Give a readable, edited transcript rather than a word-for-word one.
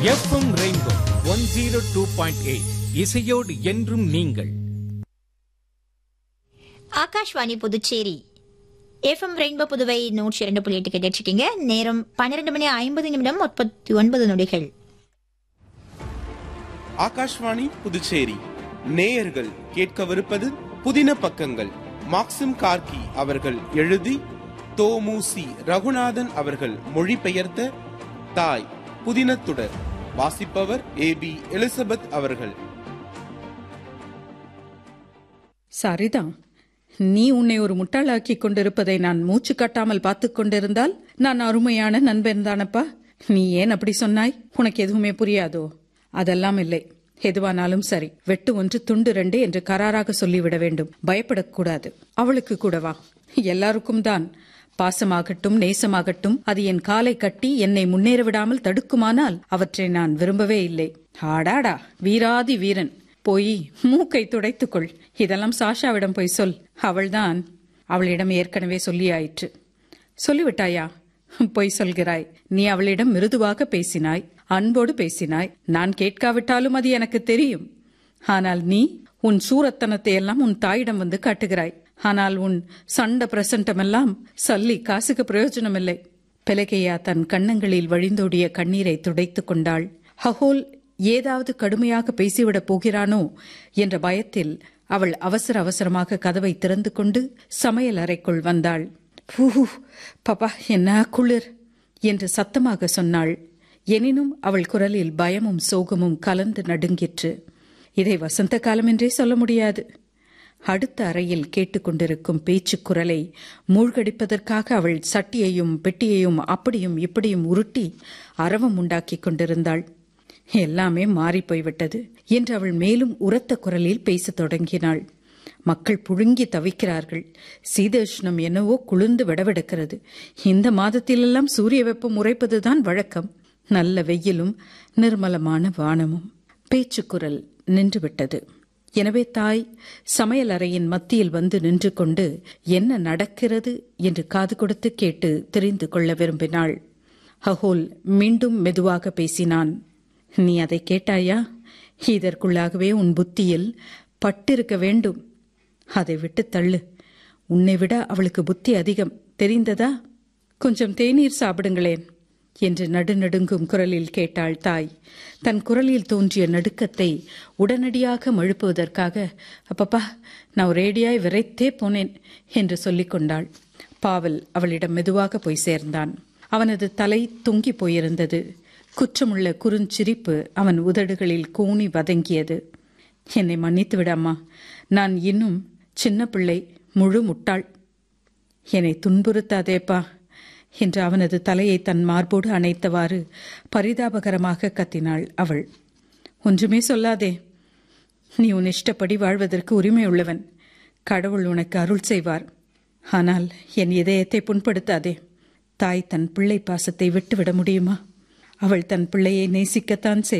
FM rainbow 102.8 இசையோடு என்றும் நீங்கள். ஆகாஷ்வாணி புதுச்சேரி எஃப்எம் ரெயின்போ புதுவை 102.8 கேட்டிருக்கீங்க. நேரம் 12:50 ஆகாஷ்வாணி புதுச்சேரி நேயர்கள் கேட்கவிருப்பது புதின பக்கங்கள். மாக்சிம் கார்கி அவர்கள் எழுதி தோமுசி ரகுநாதன் அவர்கள் மொழிபெயர்த்த தாய் புதினத்துடர். வாசிப்பவர் AB எலிசபெத் அவர்கள். சரிதான், நீ உன்னை ஒரு முட்டாளாக்கிக் கொண்டிருப்பதை நான் மூச்சு கட்டாமல் பார்த்துக் கொண்டிருந்தால் நான் அருமையான நண்பன் தானப்பா. நீ ஏன் அப்படி சொன்னாய்? உனக்கு எதுவுமே புரியாதோ? அதெல்லாம் இல்லை. எதுவானாலும் சரி, வெட்டு 1 துண்டு 2 என்று கராராக சொல்லிவிட வேண்டும். பயப்படக்கூடாது. அவளுக்கு கூடவா? எல்லாருக்கும் தான். பாசமாகட்டும் நேசமாகட்டும், அது என் காலை கட்டி என்னை முன்னேற விடாமல் தடுக்குமானால் அவற்றை நான் விரும்பவே இல்லை. ஆடாடா, வீராதி வீரன், போய் மூக்கை துடைத்துக்கொள். இதெல்லாம் சாஷாவிடம் போய் சொல். அவள்தான். அவளிடம் ஏற்கனவே சொல்லியாயிற்று. சொல்லிவிட்டாயா? பொய் சொல்கிறாய். நீ அவளிடம் மிருதுவாக பேசினாய், அன்போடு பேசினாய். நான் கேட்காவிட்டாலும் அது எனக்கு தெரியும். ஆனால் நீ உன் சூரத்தனத்தை எல்லாம் உன் தாயிடம் வந்து காட்டுகிறாய். ஆனால் உன் சண்ட பிரசண்டமெல்லாம் சல்லி காசுக்கு பிரயோஜனமில்லை. பெலகையா தன் கன்னங்களில் வழிந்தோடிய கண்ணீரை துடைத்துக் கொண்டாள். ஹகோல் ஏதாவது கடுமையாக பேசிவிடப் போகிறானோ என்ற பயத்தில் அவள் அவசர அவசரமாக கதவை திறந்து கொண்டு சமையல் அறைக்குள் வந்தாள். பாப்பா, என்ன குளிர் என்று சத்தமாக சொன்னாள். எனினும் அவள் குரலில் பயமும் சோகமும் கலந்து நடுங்கிற்று. இதை வசந்த காலம் என்றே சொல்ல முடியாது. அடுத்த அறையில் கேட்டுக்கொண்டிருக்கும் பேச்சு குரலை மூழ்கடிப்பதற்காக அவள் சட்டியையும் பெட்டியையும் அப்படியும் இப்படியும் உருட்டி அரவம் உண்டாக்கிக் கொண்டிருந்தாள். எல்லாமே மாறிப்போய்விட்டது என்று அவள் மேலும் உரத்த குரலில் பேசத் தொடங்கினாள். மக்கள் புழுங்கி தவிக்கிறார்கள். சீதோஷ்ணம் என்னவோ குளிர்ந்து விடவெடுக்கிறது. இந்த மாதத்திலெல்லாம் சூரிய வெப்பம் உரைப்பதுதான் வழக்கம். நல்ல வெயிலும் நிர்மலமான வானமும். பேச்சுக்குரல் நின்றுவிட்டது. எனவே தாய் சமையல் அறையின் மத்தியில் வந்து நின்று கொண்டு என்ன நடக்கிறது என்று காது கொடுத்து கேட்டு தெரிந்து கொள்ள விரும்பினாள். ஹகோல் மீண்டும் மெதுவாக பேசினான். நீ அதை கேட்டாயா? இதற்குள்ளாகவே உன் புத்தியில் பட்டிருக்க வேண்டும். அதை விட்டு தள்ளு. உன்னை விட அவளுக்கு புத்தி அதிகம், தெரிந்ததா? கொஞ்சம் தேநீர் சாப்பிடுங்களேன் என்று நடுநடுங்கும் குரலில் கேட்டாள் தாய். தன் குரலில் தோன்றிய நடுக்கத்தை உடனடியாக மழுப்புவதற்காக, அப்பப்பா, நான் ரேடியாய் விரைத்தே போனேன் என்று சொல்லிக் கொண்டாள். பாவல் அவளிடம் மெதுவாக போய் சேர்ந்தான். அவனது தலை தொங்கி போயிருந்தது. குற்றமுள்ள குறுஞ்சிரிப்பு அவன் உதடுகளில் கூனி வதங்கியது. என்னை மன்னித்து விடாமா, நான் இன்னும் சின்ன பிள்ளை, முழு முட்டாள். என்னை துன்புறுத்தாதேப்பா என்று அவனது தலையை தன் மார்போடு அணைத்தவாறு பரிதாபகரமாக கத்தினாள் அவள். ஒன்றுமே சொல்லாதே. நீ உன் இஷ்டப்படி வாழ்வதற்கு உரிமை உள்ளவன். கடவுள் உனக்கு அருள் செய்வார். ஆனால் என் இதயத்தை புண்படுத்தாதே. தாய் தன் பிள்ளை பாசத்தை விட்டுவிட முடியுமா? அவள் தன் பிள்ளையை நேசிக்கத்தான்